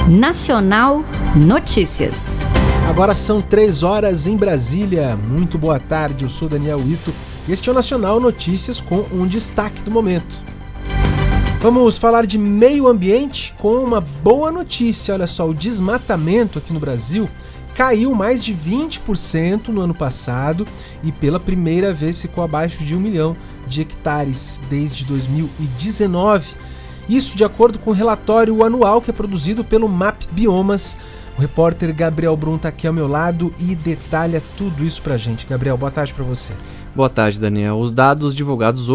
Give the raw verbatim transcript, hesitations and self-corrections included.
Nacional Notícias. Agora são três horas em Brasília. Muito boa tarde, eu sou Daniel Ito e este é o Nacional Notícias com um destaque do momento. Vamos falar de meio ambiente com uma boa notícia. Olha só, o desmatamento aqui no Brasil caiu mais de vinte por cento no ano passado e pela primeira vez ficou abaixo de um milhão de hectares desde dois mil e dezenove. Isso de acordo com o relatório anual que é produzido pelo M A P Biomas. O repórter Gabriel Brum está aqui ao meu lado e detalha tudo isso pra gente. Gabriel, boa tarde para você. Boa tarde, Daniel. Os dados divulgados